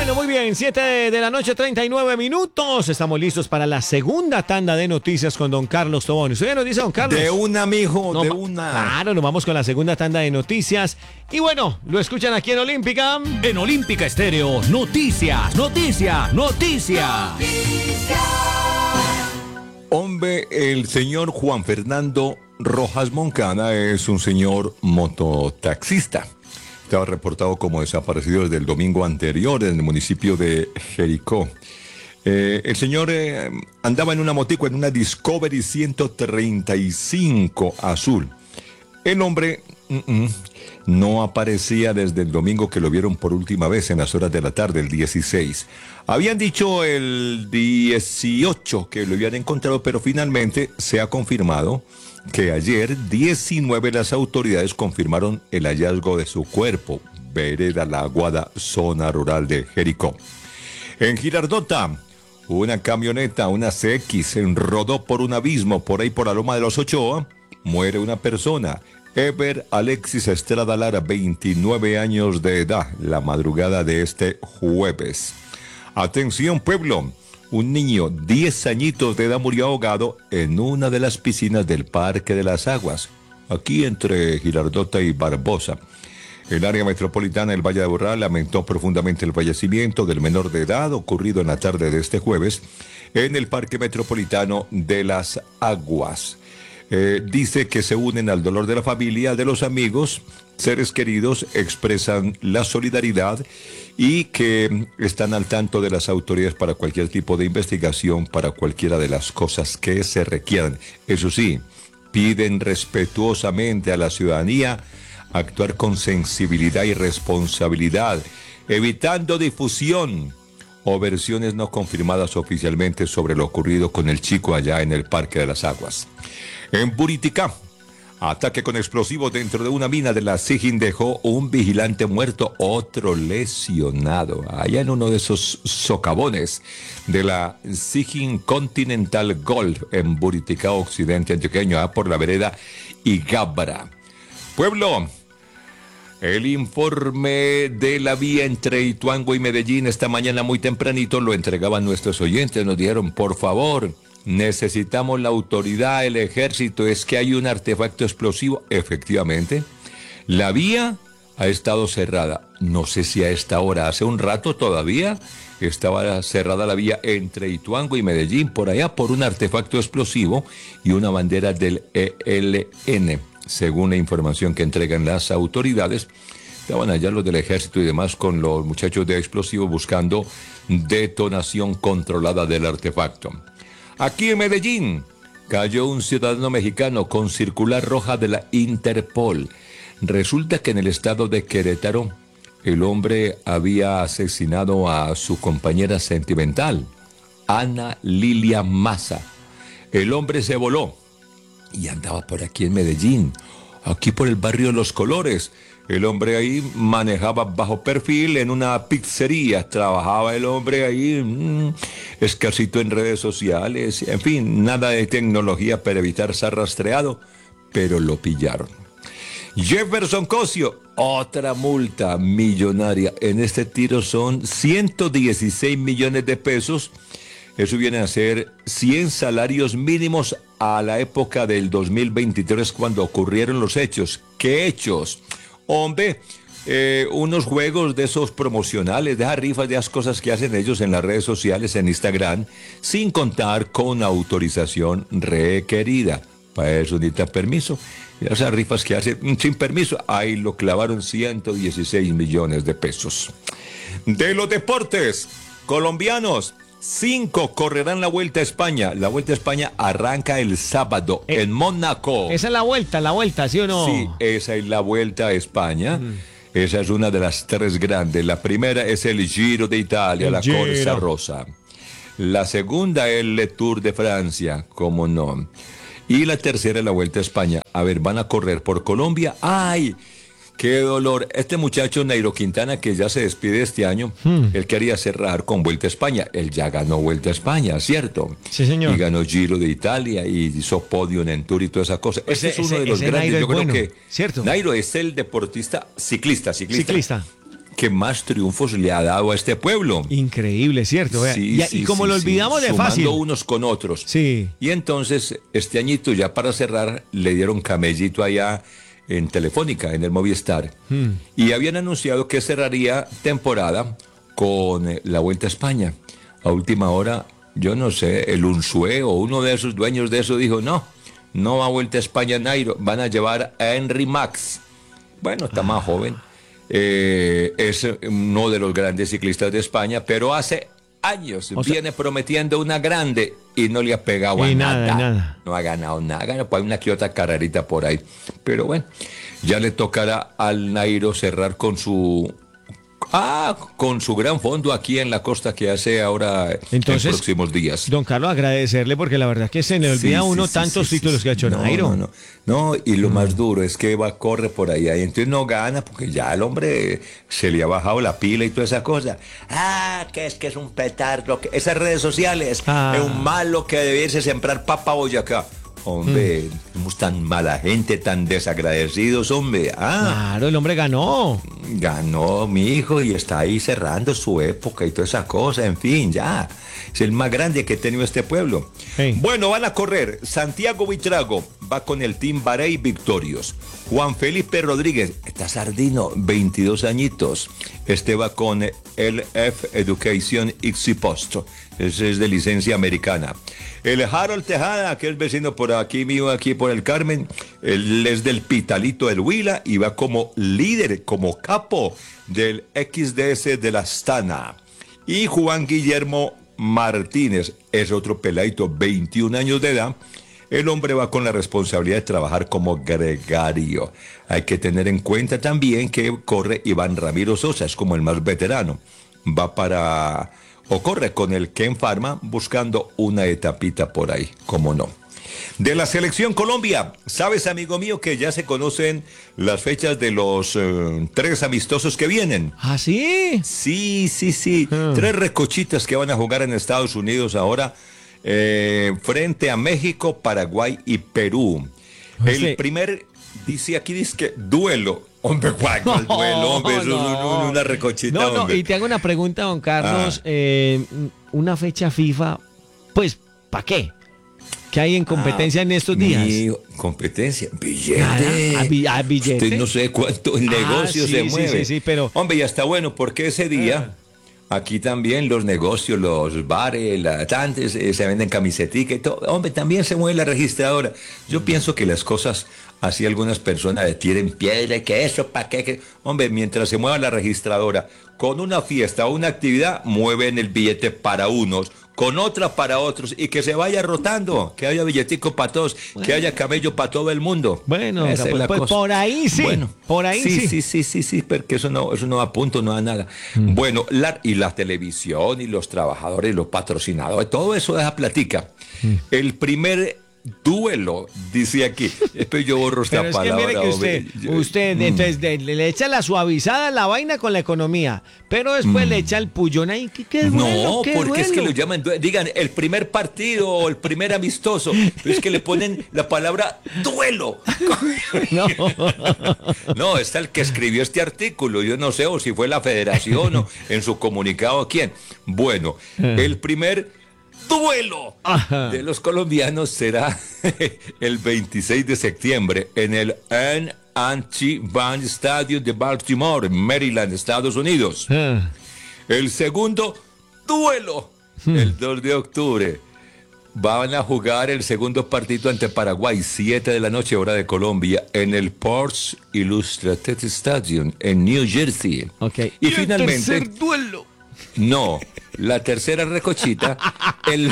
Bueno, muy bien, 7 de la noche, 39 minutos. Estamos listos para la segunda tanda de noticias con don Carlos Tobón. ¿Usted ya nos dice, don Carlos? De una, mijo, No, de una. Claro, nos vamos con la segunda tanda de noticias. Y bueno, lo escuchan aquí en Olímpica. En Olímpica Estéreo, noticias, noticias, noticias. Hombre, el señor Juan Fernando Rojas Moncada es un señor mototaxista. Estaba reportado como desaparecido desde el domingo anterior en el municipio de Jericó. El señor andaba en una motico, en una Discovery 135 azul. El hombre no aparecía desde el domingo que lo vieron por última vez en las horas de la tarde, el 16. Habían dicho el 18 que lo habían encontrado, pero finalmente se ha confirmado que ayer 19 las autoridades confirmaron el hallazgo de su cuerpo, vereda La Aguada, zona rural de Jericó. En Girardota, una camioneta, una CX, se rodó por un abismo por ahí por la Loma de los Ochoa, muere una persona. Ever Alexis Estrada Lara, 29 años de edad, la madrugada de este jueves. Atención, pueblo. Un niño, 10 añitos de edad, murió ahogado en una de las piscinas del Parque de las Aguas, aquí entre Girardota y Barbosa. El área metropolitana del Valle de Aburrá lamentó profundamente el fallecimiento del menor de edad ocurrido en la tarde de este jueves en el Parque Metropolitano de las Aguas. Dice que se unen al dolor de la familia, de los amigos, seres queridos, expresan la solidaridad y que están al tanto de las autoridades para cualquier tipo de investigación, para cualquiera de las cosas que se requieran. Eso sí, piden respetuosamente a la ciudadanía actuar con sensibilidad y responsabilidad, evitando difusión o versiones no confirmadas oficialmente sobre lo ocurrido con el chico allá en el Parque de las Aguas. En Buriticá, ataque con explosivos dentro de una mina de la Sigin dejó un vigilante muerto, otro lesionado. Allá en uno de esos socavones de la Sigin Continental Golf en Buriticá, occidente antioqueño, por la vereda Igabra. Pueblo, el informe de la vía entre Ituango y Medellín esta mañana muy tempranito lo entregaban nuestros oyentes. Nos dijeron, por favor, necesitamos la autoridad, el ejército, es que hay un artefacto explosivo. Efectivamente, la vía ha estado cerrada. No sé si a esta hora, hace un rato todavía, estaba cerrada la vía entre Ituango y Medellín, por allá, por un artefacto explosivo y una bandera del ELN. Según la información que entregan las autoridades, estaban allá los del ejército y demás con los muchachos de explosivo buscando detonación controlada del artefacto. Aquí en Medellín cayó un ciudadano mexicano con circular roja de la Interpol. Resulta que en el estado de Querétaro el hombre había asesinado a su compañera sentimental, Ana Lilia Maza. El hombre se voló y andaba por aquí en Medellín, aquí por el barrio Los Colores. El hombre ahí manejaba bajo perfil en una pizzería, trabajaba el hombre ahí, escasito en redes sociales, en fin, nada de tecnología para evitar ser rastreado, pero lo pillaron. Jefferson Cosio, otra multa millonaria. En este tiro son 116 millones de pesos. Eso viene a ser 100 salarios mínimos a la época del 2023 cuando ocurrieron los hechos. ¿Qué hechos? Hombre, unos juegos de esos promocionales, de esas rifas, de esas cosas que hacen ellos en las redes sociales, en Instagram, sin contar con autorización requerida. Para eso necesita permiso. Y esas rifas que hacen sin permiso, ahí lo clavaron 116 millones de pesos. De los deportes colombianos, 5 correrán la Vuelta a España. La Vuelta a España arranca el sábado en Mónaco. Esa es la vuelta, ¿sí o no? Sí, esa es la Vuelta a España. Esa es una de las 3 grandes. La primera es el Giro de Italia, la Corsa Rosa. La segunda es el Tour de Francia, cómo no. Y la tercera es la Vuelta a España. A ver, van a correr por Colombia. ¡Ay! ¡Qué dolor! Este muchacho Nairo Quintana, que ya se despide este año, él quería cerrar con Vuelta a España. Él ya ganó Vuelta a España, ¿cierto? Sí, señor. Y ganó Giro de Italia y hizo podium en Tour y toda esa cosa. Ese es uno de los grandes. Nairo yo creo bueno, que ¿cierto? Nairo es el deportista ciclista. que más triunfos le ha dado a este pueblo. Increíble, ¿cierto? Vea. Sí, y como lo olvidamos de sumando fácil. unos con otros. Sí. Y entonces, este añito, ya para cerrar, le dieron camellito allá en Telefónica, en el Movistar. Y habían anunciado que cerraría temporada con la Vuelta a España. A última hora, yo no sé, el Unzué o uno de esos dueños de eso dijo, no va a Vuelta a España, Nairo, van a llevar a Henry Max. Bueno, está más joven. Es uno de los grandes ciclistas de España, pero hace años viene prometiendo una grande y no le ha pegado a nada. No ha ganado nada, pues hay una que otra carrerita por ahí. Pero bueno, ya le tocará al Nairo cerrar con su gran fondo aquí en la costa que hace ahora. Entonces, en próximos días. Don Carlos, agradecerle porque la verdad es que se le olvida a uno tantos títulos que ha hecho Nairo. No, y lo más duro es que corre por ahí, entonces no gana porque ya el hombre se le ha bajado la pila y toda esa cosa. Que es un petardo, que esas redes sociales, es un malo que debiese sembrar papa Boyacá. Hombre, somos tan mala gente, tan desagradecidos, hombre. Claro, el hombre ganó. Ganó, mi hijo, y está ahí cerrando su época y toda esa cosa, en fin, ya. Es el más grande que ha tenido este pueblo. Sí. Bueno, van a correr. Santiago Buitrago va con el Team Barey Victorious. Juan Felipe Rodríguez, está sardino, 22 añitos. Este va con el F Education XC Post. Ese es de licencia americana. El Harold Tejada, que es vecino por aquí mío, aquí por el Carmen, él es del Pitalito del Huila y va como líder, como capo del XDS de la Astana. Y Juan Guillermo Martínez es otro peladito, 21 años de edad. El hombre va con la responsabilidad de trabajar como gregario. Hay que tener en cuenta también que corre Iván Ramiro Sosa, es como el más veterano. Corre con el Ken Pharma buscando una etapita por ahí, cómo no. De la Selección Colombia, sabes, amigo mío, que ya se conocen las fechas de los 3 amistosos que vienen. ¿Ah, sí? Sí. 3 recochitas que van a jugar en Estados Unidos ahora, frente a México, Paraguay y Perú. El primer, dice que duelo. Hombre, ¿cuál duelo, hombre? Eso es una recochita, hombre. Y te hago una pregunta, don Carlos. Una fecha FIFA, pues, ¿para qué? ¿Qué hay en competencia en estos días? Competencia, billete. Billete. Usted no sé cuánto el negocio se mueve. Sí, pero... Hombre, ya está bueno, porque ese día... Aquí también los negocios, los bares, antes se venden camisetica y todo. Hombre, también se mueve la registradora. Yo pienso que las cosas, así algunas personas le tiren piedra, que eso, ¿para qué? Hombre, mientras se mueva la registradora, con una fiesta o una actividad, mueven el billete para unos, con otra para otros, y que se vaya rotando, que haya billetico para todos, que haya camello para todo el mundo. Bueno, pues por ahí sí. Bueno, por ahí sí, porque eso no va a punto, no da nada. Bueno, y la televisión y los trabajadores, los patrocinadores, todo eso deja platica. El primer duelo, dice aquí. Después yo borro esta pero es palabra. Que mire que usted entonces le echa la suavizada a la vaina con la economía, pero después le echa el pullón ahí. ¿Qué duelo? No, ¿qué porque duelo? es que lo llaman, digan, el primer partido o el primer amistoso, pero es que le ponen la palabra duelo. No, está el que escribió este artículo, yo no sé, o si fue la federación o en su comunicado quién. Bueno, el primer duelo de los colombianos será el 26 de septiembre en el M&T Bank Stadium de Baltimore, Maryland, Estados Unidos. El segundo duelo, el 2 de octubre. Van a jugar el segundo partido ante Paraguay, 7 de la noche, hora de Colombia, en el Sports Illustrated Stadium, en New Jersey. Okay. Y finalmente... el tercer duelo. No, la tercera recochita, el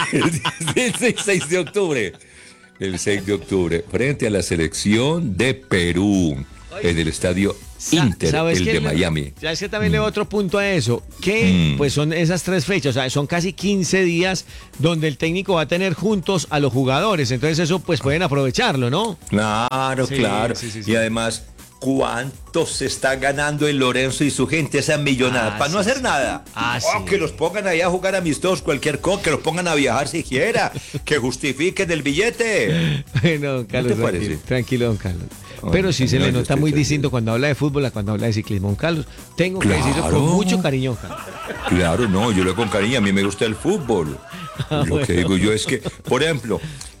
6 de octubre. El 6 de octubre, frente a la selección de Perú, en el estadio Inter, el de Miami. Ya es que también le doy otro punto a eso, que pues son esas 3 fechas, o sea, son casi 15 días donde el técnico va a tener juntos a los jugadores, entonces eso pues pueden aprovecharlo, ¿no? Claro, sí, claro. Sí. Y además, ¿cuánto se está ganando el Lorenzo y su gente esa millonada? Para no hacer nada. Sí. Que los pongan ahí a jugar amistosos, cualquier cosa, que los pongan a viajar siquiera, que justifiquen el billete. Bueno, don Carlos, ¿No te parece? tranquilo, don Carlos. pero sí se no, le yo nota estoy muy seguro. distinto cuando habla de fútbol a cuando habla de ciclismo. Don Carlos, tengo que decirlo Claro. con mucho cariño, Carlos. Claro, no, yo lo hago con cariño, a mí me gusta el fútbol. Lo que digo yo es que, por ejemplo,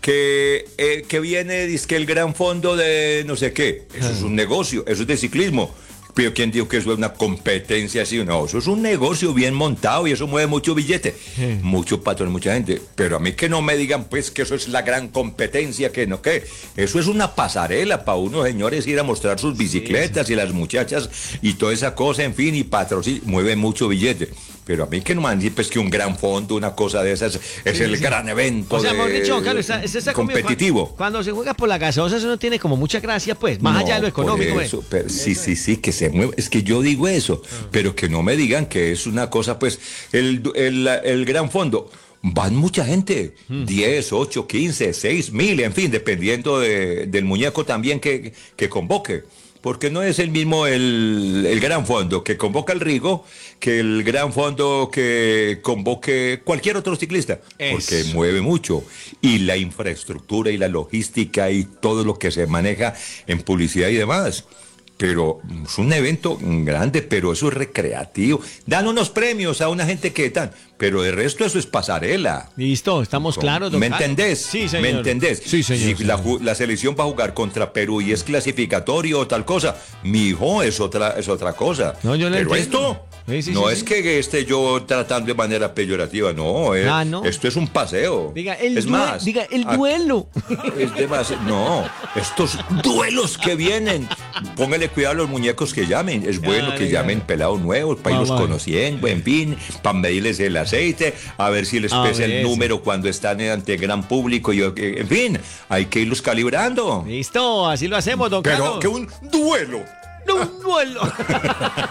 que viene dizque el gran fondo de no sé qué, eso es un negocio, eso es de ciclismo. Pero ¿quién dijo que eso es una competencia así? No, eso es un negocio bien montado y eso mueve mucho billete, mucho patrón, mucha gente. Pero a mí que no me digan pues que eso es la gran competencia, que no, que eso es una pasarela para unos señores ir a mostrar sus bicicletas y las muchachas y toda esa cosa, en fin, y patrocinio, mueve mucho billete. Pero a mí que no me han dicho pues que un gran fondo, una cosa de esas, es el gran evento O sea, mejor dicho, don Carlos, competitivo. Cuando se juega por la gaseosa, eso no tiene como mucha gracia, pues, más allá de lo económico. Por eso, pero sí, que se mueve. Es que yo digo eso, pero que no me digan que es una cosa, pues, el gran fondo. Van mucha gente, 10, 8, 15, 6,000, en fin, dependiendo del muñeco también que convoque. Porque no es el mismo el gran fondo que convoca el Rigo que el gran fondo que convoque cualquier otro ciclista. Porque Eso. mueve mucho. Y la infraestructura y la logística y todo lo que se maneja en publicidad y demás. Pero es un evento grande, pero eso es recreativo. Dan unos premios a una gente que dan, pero el resto eso es pasarela. Listo, estamos claros, don ¿Me Carlos. entendés? Sí, señor. ¿Me entendés? Sí, señor. Si la selección va a jugar contra Perú y es clasificatorio o tal cosa, mi hijo es otra cosa. No, yo le Pero entiendo. esto Sí, no sí, es sí. que esté yo tratando de manera peyorativa, no, No. esto es un paseo. Diga, es más, diga, el a- duelo. es demasiado. No, estos duelos que vienen. Póngale cuidado a los muñecos que llamen. Es bueno que llamen pelados nuevos para irlos Vamos. conociendo, en fin, para medirles el aceite, a ver si les A pesa ver, el eso. número cuando están ante gran público. En fin, hay que irlos calibrando. Listo, así lo hacemos, don Pero Carlos. que un duelo. Un duelo.